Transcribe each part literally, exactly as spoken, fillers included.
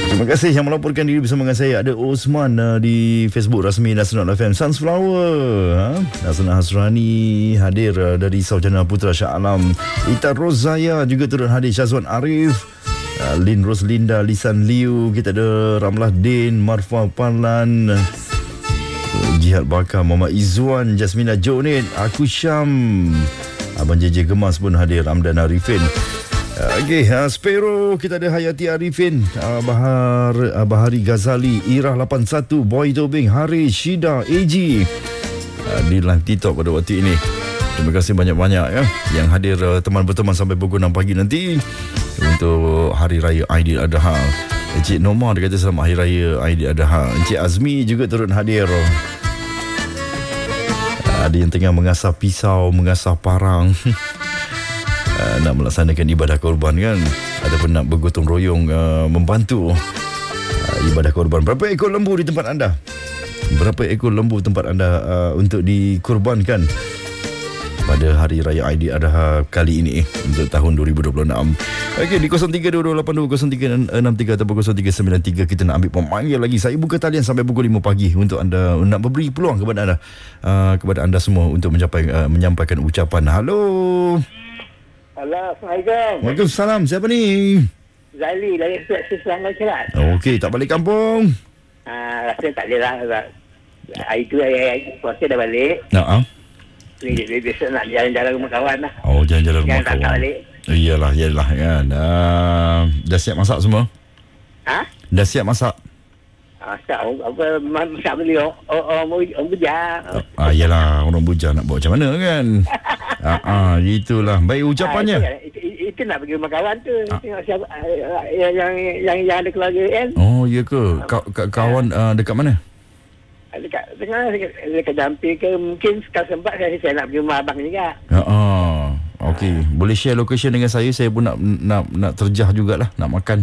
Terima kasih yang melaporkan diri bersama dengan saya. Ada Osman uh, di Facebook rasmi Nasional F M. Sunflower, ha? Nasrul Hasrani hadir uh, dari Sarjana Putra Shah Alam. Ita Rozaya juga turut hadir. Syazwan Arif, uh, Lin Roslinda, Lisan Liu. Kita ada Ramlah Din, Marfa Parlan, uh, Jihad Bakar, Muhammad Izzuan, Jasmina Jonit, Aku Syam, Abang J J Gemas pun hadir. Ramdan Arifin. Okey, uh, Spero, kita ada Hayati Arifin, uh, Bahar, uh, Bahari Ghazali, Irah lapan satu, Boy Tobing, Haris, Shida, A G uh, di live TikTok pada waktu ini. Terima kasih banyak-banyak ya yang hadir uh, teman berteman sampai pukul enam pagi nanti untuk Hari Raya Aidiladha. Encik Norma dia kata selamat Hari Raya Aidiladha. Encik Azmi juga turut hadir. Uh, ada yang tengah mengasah pisau, mengasah parang. Uh, nak melaksanakan ibadah korban kan, ataupun nak bergotong royong uh, membantu uh, ibadah korban. Berapa ekor lembu di tempat anda? Berapa ekor lembu tempat anda uh, untuk dikorbankan pada Hari Raya Aidiladha kali ini untuk tahun dua ribu dua puluh enam? Okey, di kosong tiga dua dua lapan dua kosong tiga enam tiga atau kosong tiga sembilan tiga kita nak ambil pemanggil lagi. Saya buka talian sampai pukul lima pagi untuk anda, nak memberi peluang kepada anda uh, kepada anda semua untuk mencapai, uh, menyampaikan ucapan. Halo. Halo, Assalamualaikum. Waalaikumsalam. Siapa ni? Zali dari Sulawesi Selangor Cerat. Okey, tak balik kampung? Ah, rasa tak ada lah. Hari tu, hari puasa dah balik. Nah, Ni besok nak jalan-jalan rumah kawan lah. oh, jalan-jalan rumah Jangan tak kawan. balik. Iyalah, iyalah kan. Uh, dah siap masak semua? Ha? Dah siap masak? Ah, tak, apa, masak beli orang, orang, orang bujang. Ah, iyalah, orang bujang nak buat macam mana kan? ah, ah, itulah. Baik, ucapannya. Ah, itu, itu, itu nak pergi rumah kawan tu. Ah. Tengok siapa, ah, yang, yang, yang, yang ada keluarga kan. Oh, iya ke? Ka- ka- kawan uh, dekat mana? Dekat, tengah, dekat, dekat Jampi ke. Mungkin sekali sempat saya, saya nak pergi rumah abang juga. Ah, ah. Okey, boleh share location dengan saya. Saya pun nak nak nak terjah jugalah, nak makan.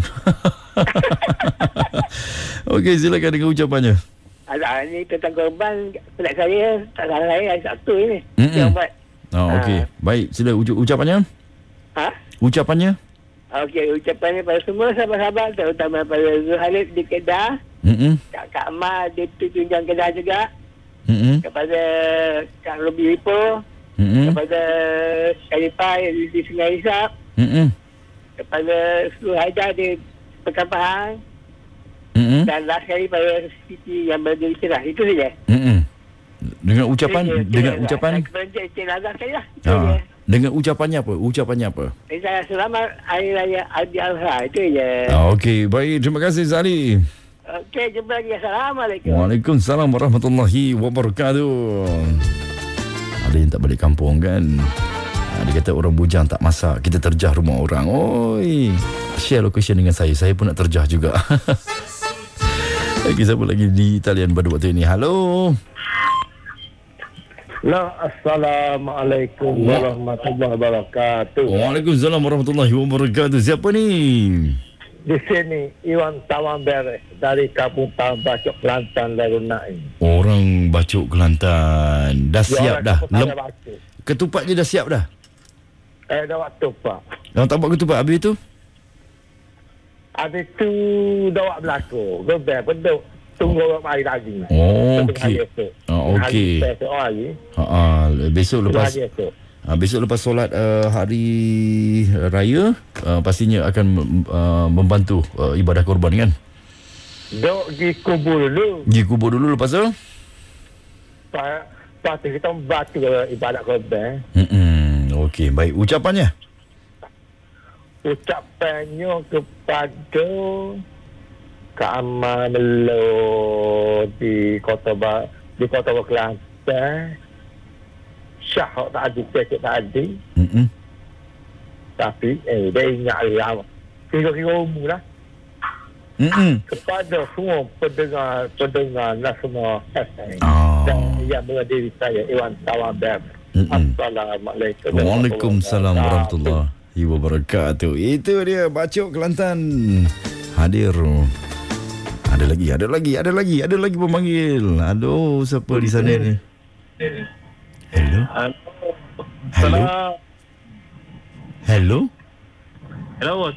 Okey, silakan dengan ucapannya. Alah, ni tentang korban pelat saya, tak salah saya hari Sabtu ni. Mm-mm. Yang buat. Oh, okey. Ah. Baik, sila ucu- ucapannya. Ha? Ucapannya. Okey, ucapannya pada semua sahabat-sahabat, terutama pada Zuhalid di Kedah, Hmm. Kak Kak Ma di Tunjang Kedah juga, Hmm. kepada Kak Robi Lipo, Hmm. kepada Sharifah di, di Sungai Isap, Hmm. kepada seluruh Haidar di Pekan Pahang, Hmm. dan last kali pada Siti yang berada di Cerah. Itu saja. Hmm. Dengan ucapan, Itu je, dengan Cik ucapan. Nazar. Kepada Cik Cik Nazar saya lah. Itu Ah. je. Dengan ucapannya apa? Ucapannya apa? Eh, saya selamat Hari Raya Aidiladha. Itu je. Ah, okey, baik. Terima kasih Zali. Okey, jumpa lagi. Assalamualaikum. Waalaikumsalam warahmatullahi wabarakatuh. Ada yang tak balik kampung kan? Ah, dia kata orang bujang tak masak, kita terjah rumah orang. Oi, share location dengan saya. Saya pun nak terjah juga. Lagi siapa lagi di talian pada waktu ini? Halo. Nah, Assalamualaikum warahmatullahi wabarakatuh. Waalaikumsalam warahmatullahi wabarakatuh. Siapa ni? Di sini Iwan Tawan Beres dari Kampung Tawan Bacok Kelantan Lerunai. Orang Bacok Kelantan. Dah siap dah. Lem- Lem- ketupatnya dah siap dah. eh, dah waktu Pak. Yang tak buat ketupat habis tu? Habis tu dah buat berlaku. Gebel penduk. Tunggu orang mari lagi. Oh, Tengah okey. hari esok. Ah, Tengah hari okey. esok hari. Ha ah, besok Tengah lepas hari esok. uh, besok lepas solat uh, hari raya uh, pastinya akan uh, membantu uh, ibadah korban kan? Duk pergi kubur dulu. Pergi kubur dulu lepas tu? Lepas lepas tu kita membantu ibadat korban. Hmm, okey, baik. Ucapannya? Ucapannya kepada Kak Amal Melo di Kota ba, di Kota Kelantan. Syah tak ada, cekik tak ada. Hmm. Tapi eh dia ingat lah. Kira-kira umur lah. Hmm. Kepada semua pendengar, pendengar lah semua. Ah. Dan yang berdiri saya Iwan Tawan Beres. Mm-mm. Assalamualaikum. Waalaikumsalam warahmatullahi wabarakatuh. Itu dia Bacok Kelantan hadir. Ada lagi, ada lagi, ada lagi, ada lagi pemanggil. Aduh, siapa di sana ni? Hello? Hello? Hello? Hello,